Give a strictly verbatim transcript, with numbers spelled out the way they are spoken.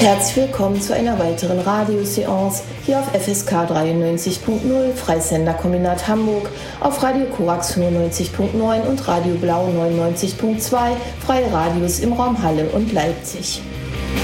Herzlich willkommen zu einer weiteren Radioseance hier auf F S K dreiundneunzig Punkt null, Freisenderkombinat Hamburg, auf Radio Korax fünfundneunzig Punkt neun und Radio Blau neunundneunzig Punkt zwei, Freie Radios im Raum Halle und Leipzig.